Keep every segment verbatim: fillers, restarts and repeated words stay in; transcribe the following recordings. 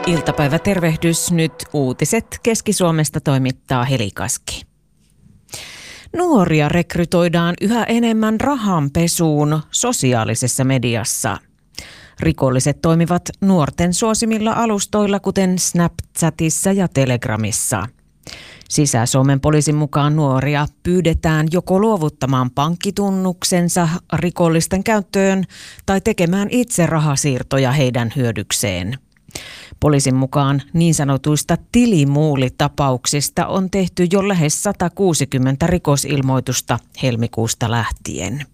Iltapäivätervehdys, nyt uutiset Keski-Suomesta toimittaa Heli Kaski. Nuoria rekrytoidaan yhä enemmän rahanpesuun sosiaalisessa mediassa. Rikolliset toimivat nuorten suosimilla alustoilla, kuten Snapchatissa ja Telegramissa. Sisä-Suomen poliisin mukaan nuoria pyydetään joko luovuttamaan pankkitunnuksensa rikollisten käyttöön tai tekemään itse rahasiirtoja heidän hyödykseen. Poliisin mukaan niin sanotuista tilimuulitapauksista on tehty jo lähes sata kuusikymmentä rikosilmoitusta helmikuusta lähtien.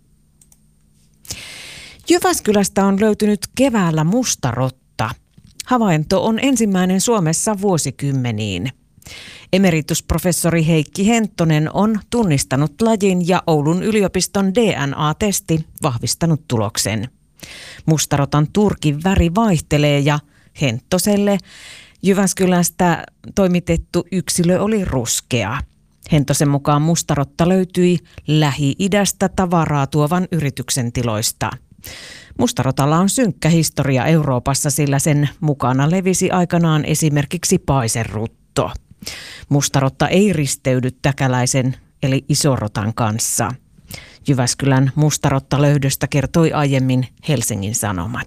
Jyväskylästä on löytynyt keväällä mustarotta. Havainto on ensimmäinen Suomessa vuosikymmeniin. Emeritusprofessori Heikki Henttonen on tunnistanut lajin ja Oulun yliopiston D N A-testi vahvistanut tuloksen. Mustarotan turkin väri vaihtelee ja Henttoselle Jyväskylästä toimitettu yksilö oli ruskea. Henttosen mukaan mustarotta löytyi Lähi-idästä tavaraa tuovan yrityksen tiloista. Mustarotalla on synkkä historia Euroopassa, sillä sen mukana levisi aikanaan esimerkiksi paiserutto. Mustarotta ei risteydy täkäläisen eli isorotan kanssa. Jyväskylän mustarotta löydöstä kertoi aiemmin Helsingin Sanomat.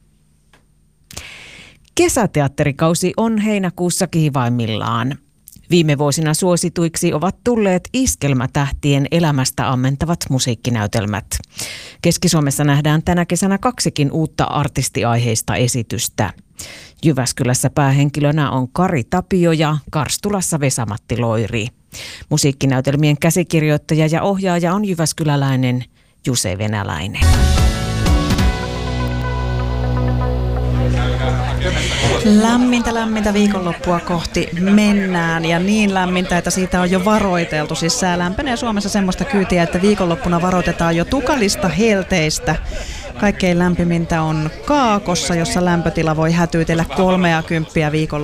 Kesäteatterikausi on heinäkuussa kiivaimmillaan. Viime vuosina suosituiksi ovat tulleet iskelmätähtien elämästä ammentavat musiikkinäytelmät. Keski-Suomessa nähdään tänä kesänä kaksikin uutta artistiaiheista esitystä. Jyväskylässä päähenkilönä on Kari Tapio ja Karstulassa Vesa-Matti Loiri. Musiikkinäytelmien käsikirjoittaja ja ohjaaja on jyväskyläläinen Juse Venäläinen. Lämmintä, lämmintä viikonloppua kohti mennään ja niin lämmintä, että siitä on jo varoiteltu. Siis sää lämpenee Suomessa semmoista kyytiä, että viikonloppuna varoitetaan jo tukalista helteistä. Kaikkein lämpimintä on Kaakossa, jossa lämpötila voi hätyytellä kolmea kymppiä viikonloppuna.